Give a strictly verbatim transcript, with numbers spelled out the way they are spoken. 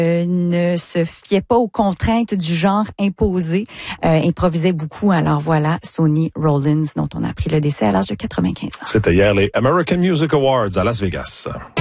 euh, ne se fiait pas aux contraintes du genre imposé, euh, improvisait beaucoup. Alors voilà, Sonny Rollins, dont on a appris le décès à l'âge de quatre-vingt-quinze ans. C'était hier les American Music Awards à Las Vegas.